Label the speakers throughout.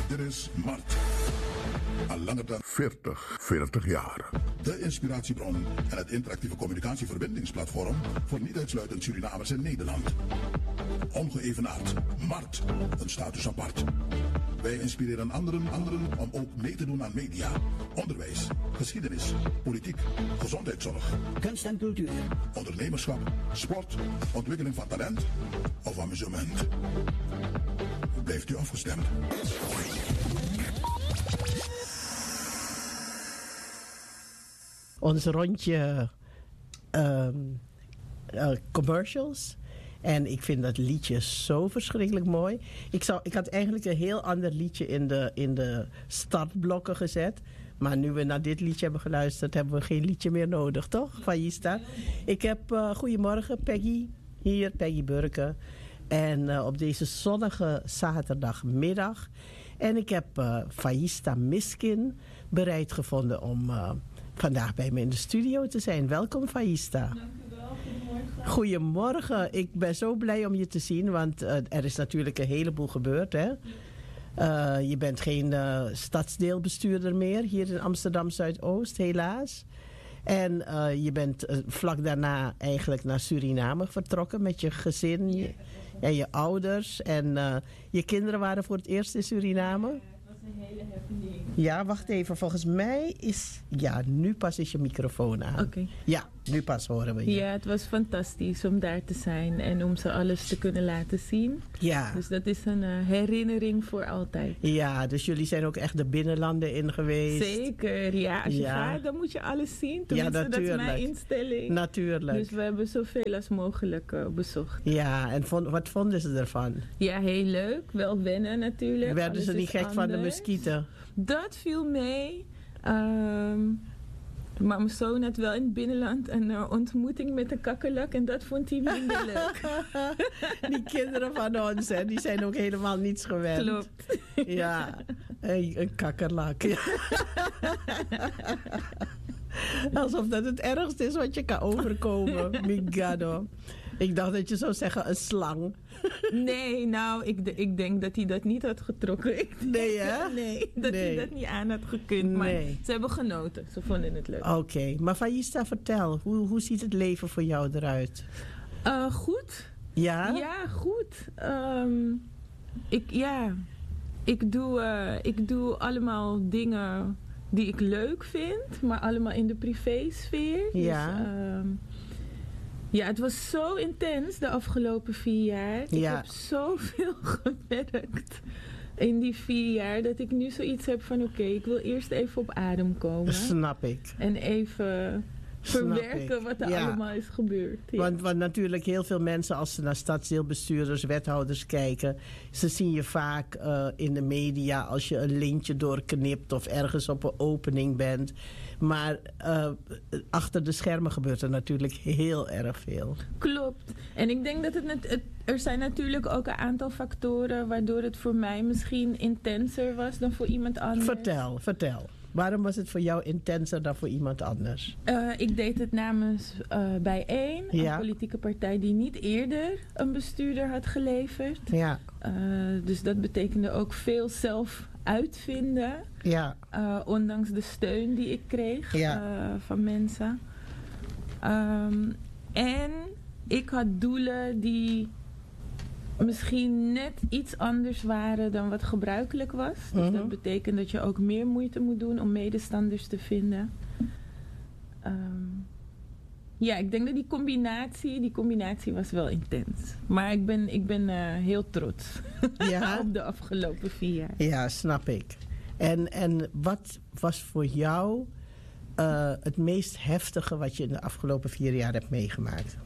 Speaker 1: Dit is Mart. Al langer dan 40 jaar. De inspiratiebron en het interactieve communicatieverbindingsplatform voor niet uitsluitend Surinamers in Nederland. Ongeëvenaard. Mart. Een status apart. Wij inspireren anderen om ook mee te doen aan media, onderwijs, geschiedenis, politiek, gezondheidszorg,
Speaker 2: kunst en cultuur,
Speaker 1: ondernemerschap, sport, ontwikkeling van talent of amusement. Blijft u afgestemd.
Speaker 3: Ons rondje commercials. En ik vind dat liedje zo verschrikkelijk mooi. Ik had eigenlijk een heel ander liedje in de startblokken gezet. Maar nu we naar dit liedje hebben geluisterd, hebben we geen liedje meer nodig, toch? Faïsta. Ik heb goedemorgen, Peggy. Hier, Peggy Burke. En op deze zonnige zaterdagmiddag. En ik heb Faïsta Miskin bereid gevonden om vandaag bij me in de studio te zijn. Welkom, Faïsta.
Speaker 4: Dank u wel. Goedemorgen.
Speaker 3: Goedemorgen. Ik ben zo blij om je te zien, want er is natuurlijk een heleboel gebeurd, hè? Je bent geen stadsdeelbestuurder meer hier in Amsterdam Zuidoost, helaas. En je bent vlak daarna eigenlijk naar Suriname vertrokken met je gezin en je ouders. En je kinderen waren voor het eerst in Suriname.
Speaker 4: Het was een hele happening.
Speaker 3: Ja, wacht even. Volgens mij is... Ja, nu pas is je microfoon aan.
Speaker 4: Oké.
Speaker 3: Ja, nu pas horen we je.
Speaker 4: Ja, het was fantastisch om daar te zijn en om ze alles te kunnen laten zien.
Speaker 3: Ja.
Speaker 4: Dus dat is een herinnering voor altijd.
Speaker 3: Ja, dus jullie zijn ook echt de binnenlanden in geweest.
Speaker 4: Zeker, ja. Als je gaat, dan moet je alles zien. Tenminste,
Speaker 3: ja, natuurlijk.
Speaker 4: Dat is mijn instelling.
Speaker 3: Natuurlijk.
Speaker 4: Dus we hebben zoveel als mogelijk bezocht.
Speaker 3: Ja, en wat vonden ze ervan?
Speaker 4: Ja, heel leuk. Wel wennen natuurlijk.
Speaker 3: Werden ze niet gek van de muskieten?
Speaker 4: Dat viel mee. Maar mijn zoon had wel in het binnenland een ontmoeting met een kakkerlak en dat vond hij minder leuk.
Speaker 3: Die kinderen van ons, hè, die zijn ook helemaal niets gewend.
Speaker 4: Klopt.
Speaker 3: Ja, een kakkerlak. Ja. Alsof dat het ergste is wat je kan overkomen. Migado. Ik dacht dat je zou zeggen een slang.
Speaker 4: Nee, nou, ik denk dat hij dat niet had getrokken.
Speaker 3: Nee, hè?
Speaker 4: Nee, dat hij dat niet aan had gekund. Maar ze hebben genoten. Ze vonden het leuk. Oké,
Speaker 3: maar Faïsta, vertel. Hoe ziet het leven voor jou eruit?
Speaker 4: Goed.
Speaker 3: Ja?
Speaker 4: Ja, goed. Ik doe allemaal dingen die ik leuk vind. Maar allemaal in de privésfeer.
Speaker 3: Ja.
Speaker 4: Dus, ja, het was zo intens de afgelopen 4 jaar. Ik heb zoveel gewerkt in die 4 jaar... dat ik nu zoiets heb van oké, ik wil eerst even op adem komen.
Speaker 3: Snap ik.
Speaker 4: En even verwerken wat er allemaal is gebeurd. Ja.
Speaker 3: Want natuurlijk heel veel mensen, als ze naar stadsdeelbestuurders, wethouders kijken... ze zien je vaak in de media als je een lintje doorknipt... of ergens op een opening bent... Maar achter de schermen gebeurt er natuurlijk heel erg veel.
Speaker 4: Klopt. En ik denk dat er zijn natuurlijk ook een aantal factoren... waardoor het voor mij misschien intenser was dan voor iemand anders.
Speaker 3: Vertel. Waarom was het voor jou intenser dan voor iemand anders?
Speaker 4: Ik deed het namens Bijeen, een politieke partij die niet eerder een bestuurder had geleverd.
Speaker 3: Ja.
Speaker 4: Dus dat betekende ook veel zelf uitvinden.
Speaker 3: Ja.
Speaker 4: Ondanks de steun die ik kreeg van mensen. En ik had doelen die misschien net iets anders waren dan wat gebruikelijk was. Dus dat betekent dat je ook meer moeite moet doen om medestanders te vinden. Ja, ik denk dat die combinatie was wel intens. Maar ik ben heel trots op de afgelopen 4 jaar.
Speaker 3: Ja, snap ik. En wat was voor jou het meest heftige wat je in de afgelopen 4 jaar hebt meegemaakt?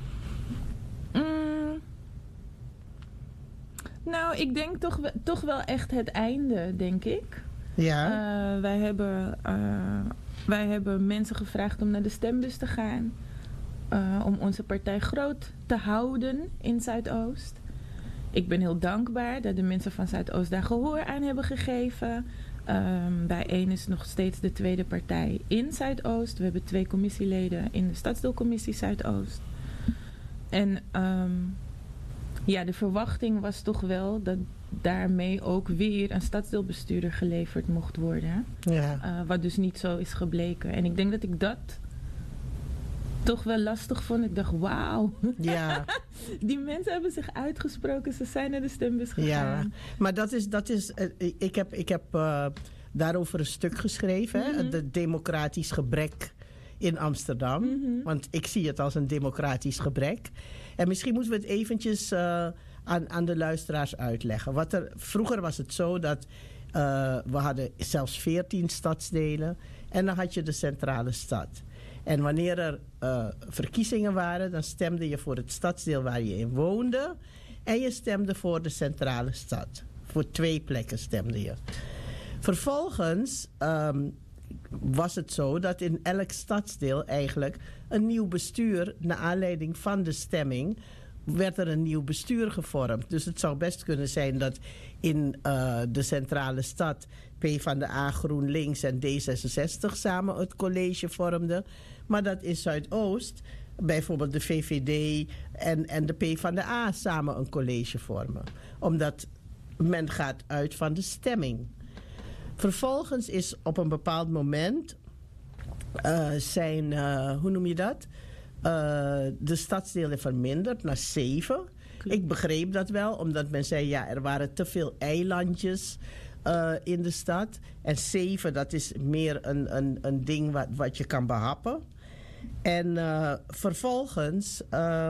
Speaker 4: Nou, ik denk toch wel echt het einde, denk ik.
Speaker 3: Ja.
Speaker 4: Wij hebben mensen gevraagd om naar de stembus te gaan. Om onze partij groot te houden in Zuidoost. Ik ben heel dankbaar dat de mensen van Zuidoost daar gehoor aan hebben gegeven. Bijeen is nog steeds de tweede partij in Zuidoost. We hebben 2 commissieleden in de Stadsdeelcommissie Zuidoost. En de verwachting was toch wel daarmee ook weer een stadsdeelbestuurder geleverd mocht worden.
Speaker 3: Ja.
Speaker 4: Wat dus niet zo is gebleken. En ik denk dat ik dat toch wel lastig vond. Ik dacht, wauw.
Speaker 3: Ja.
Speaker 4: Die mensen hebben zich uitgesproken. Ze zijn naar de stembus gegaan.
Speaker 3: Ja, maar dat is ik heb daarover een stuk geschreven.
Speaker 4: Mhm.
Speaker 3: Het democratisch gebrek in Amsterdam.
Speaker 4: Mhm.
Speaker 3: Want ik zie het als een democratisch gebrek. En misschien moeten we het eventjes aan de luisteraars uitleggen. Vroeger was het zo dat we hadden zelfs 14 stadsdelen. En dan had je de centrale stad. En wanneer er verkiezingen waren, dan stemde je voor het stadsdeel waar je in woonde. En je stemde voor de centrale stad. Voor 2 plekken stemde je. Vervolgens was het zo dat in elk stadsdeel eigenlijk een nieuw bestuur, naar aanleiding van de stemming, werd er een nieuw bestuur gevormd. Dus het zou best kunnen zijn dat in de centrale stad PvdA, GroenLinks en D66 samen het college vormden. Maar dat in Zuidoost bijvoorbeeld de VVD en de PvdA samen een college vormen. Omdat men gaat uit van de stemming. Vervolgens is op een bepaald moment hoe noem je dat? De stadsdelen verminderd naar 7. Ik begreep dat wel, omdat men zei, ja, er waren te veel eilandjes in de stad. En 7, dat is meer een ding wat je kan behappen. En vervolgens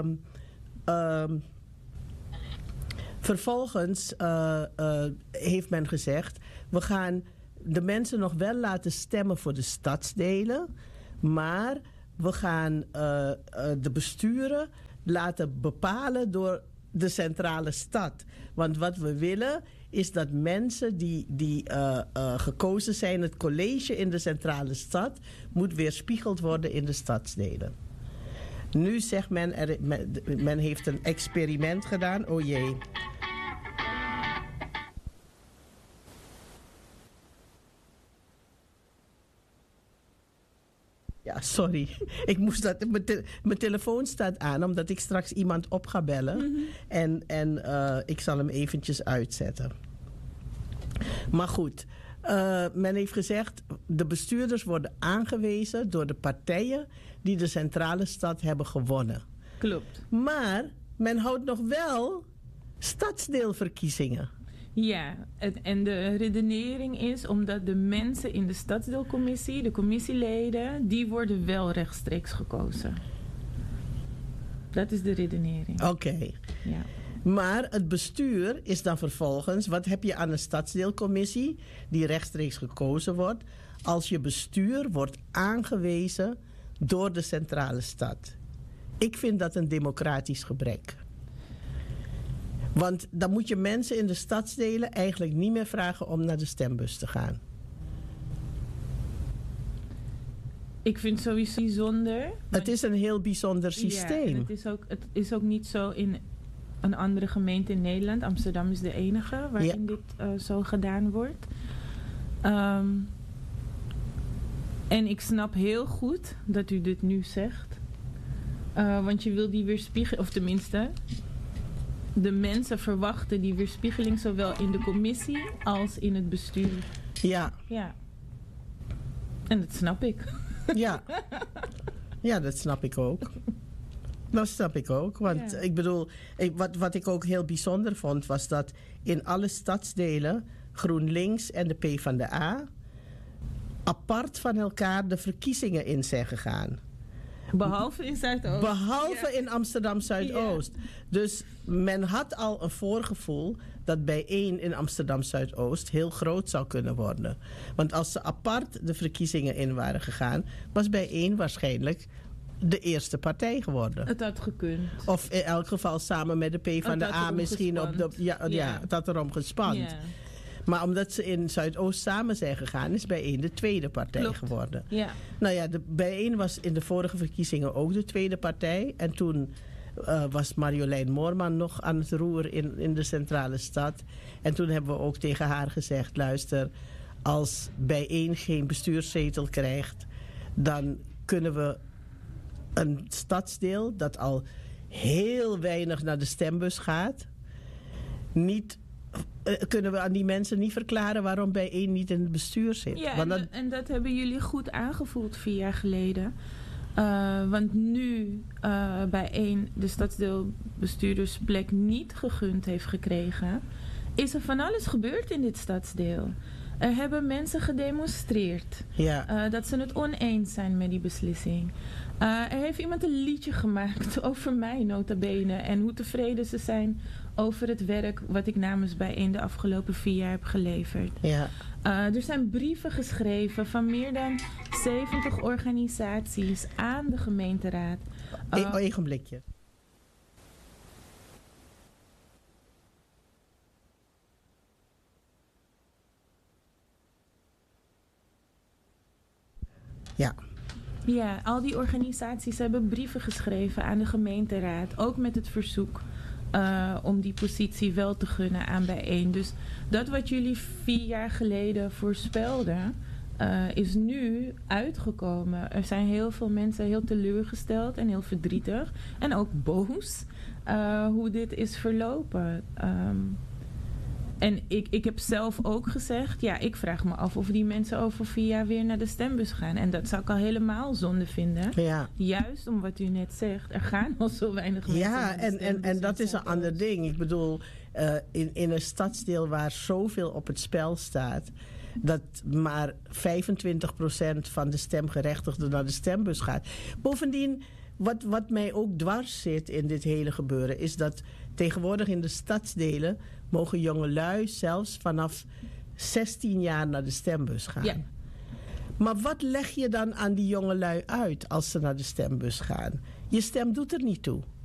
Speaker 3: heeft men gezegd, we gaan de mensen nog wel laten stemmen voor de stadsdelen, maar we gaan de besturen laten bepalen door de centrale stad. Want wat we willen is dat mensen die gekozen zijn, het college in de centrale stad, moet weerspiegeld worden in de stadsdelen. Nu zegt men heeft een experiment gedaan. Oh jee. Ja, sorry. Ik moest dat. Mijn telefoon staat aan omdat ik straks iemand op ga bellen. Mm-hmm. En ik zal hem eventjes uitzetten. Maar goed, men heeft gezegd, de bestuurders worden aangewezen door de partijen die de centrale stad hebben gewonnen.
Speaker 4: Klopt.
Speaker 3: Maar men houdt nog wel stadsdeelverkiezingen.
Speaker 4: Ja, en de redenering is omdat de mensen in de stadsdeelcommissie, de commissieleden, die worden wel rechtstreeks gekozen. Dat is de redenering.
Speaker 3: Oké.
Speaker 4: Ja.
Speaker 3: Maar het bestuur is dan vervolgens, wat heb je aan een stadsdeelcommissie die rechtstreeks gekozen wordt, als je bestuur wordt aangewezen door de centrale stad. Ik vind dat een democratisch gebrek. Want dan moet je mensen in de stadsdelen eigenlijk niet meer vragen om naar de stembus te gaan.
Speaker 4: Ik vind het sowieso bijzonder.
Speaker 3: Het is een heel bijzonder systeem.
Speaker 4: Ja, het is ook niet zo in een andere gemeente in Nederland. Amsterdam is de enige waarin dit zo gedaan wordt. En ik snap heel goed dat u dit nu zegt. Want je wil die weerspiegeling, of tenminste, de mensen verwachten die weerspiegeling zowel in de commissie als in het bestuur.
Speaker 3: Ja.
Speaker 4: Ja. En dat snap ik.
Speaker 3: Ja. Ja, dat snap ik ook. Dat snap ik ook. Want ik bedoel, wat ik ook heel bijzonder vond, was dat in alle stadsdelen GroenLinks en de PvdA apart van elkaar de verkiezingen in zijn gegaan.
Speaker 4: Behalve in Zuidoost.
Speaker 3: Behalve in Amsterdam Zuidoost. Ja. Dus men had al een voorgevoel dat bijeen in Amsterdam Zuidoost heel groot zou kunnen worden. Want als ze apart de verkiezingen in waren gegaan, was bijeen waarschijnlijk de eerste partij geworden.
Speaker 4: Het had gekund.
Speaker 3: Of in elk geval samen met de PvdA misschien op de. Ja, het had erom gespand. Ja. Maar omdat ze in Zuidoost samen zijn gegaan, is bijeen de tweede partij geworden.
Speaker 4: Ja.
Speaker 3: Nou ja, bijeen was in de vorige verkiezingen ook de tweede partij. En toen was Marjolein Moorman nog aan het roer in de centrale stad. En toen hebben we ook tegen haar gezegd, luister, als bijeen geen bestuurszetel krijgt, dan kunnen we een stadsdeel dat al heel weinig naar de stembus gaat, niet kunnen we aan die mensen niet verklaren waarom Bijeen niet in het bestuur zit.
Speaker 4: Ja,
Speaker 3: Want
Speaker 4: en dat hebben jullie goed aangevoeld 4 jaar geleden. Want nu Bijeen de stadsdeelbestuurdersplek niet gegund heeft gekregen, is er van alles gebeurd in dit stadsdeel. Er hebben mensen gedemonstreerd dat ze het oneens zijn met die beslissing. Er heeft iemand een liedje gemaakt over mij, nota bene, en hoe tevreden ze zijn over het werk wat ik namens Bijeen de afgelopen 4 jaar heb geleverd.
Speaker 3: Ja.
Speaker 4: Er zijn brieven geschreven van meer dan 70 organisaties aan de gemeenteraad.
Speaker 3: Ogenblikje. Ja.
Speaker 4: Ja, al die organisaties hebben brieven geschreven aan de gemeenteraad. Ook met het verzoek om die positie wel te gunnen aan Bijeen. Dus dat wat jullie 4 jaar geleden voorspelden, is nu uitgekomen. Er zijn heel veel mensen heel teleurgesteld en heel verdrietig. En ook boos hoe dit is verlopen. En ik heb zelf ook gezegd, ja, ik vraag me af of die mensen over 4 jaar weer naar de stembus gaan. En dat zou ik al helemaal zonde vinden.
Speaker 3: Ja.
Speaker 4: Juist om wat u net zegt, er gaan al zo weinig mensen naar de stembus.
Speaker 3: En dat is een ander ding. Ik bedoel, in een stadsdeel waar zoveel op het spel staat, dat maar 25% van de stemgerechtigden naar de stembus gaat. Bovendien, wat mij ook dwars zit in dit hele gebeuren, is dat tegenwoordig in de stadsdelen mogen jongelui zelfs vanaf 16 jaar naar de stembus gaan.
Speaker 4: Ja.
Speaker 3: Maar wat leg je dan aan die jongelui uit als ze naar de stembus gaan? Je stem doet er niet toe.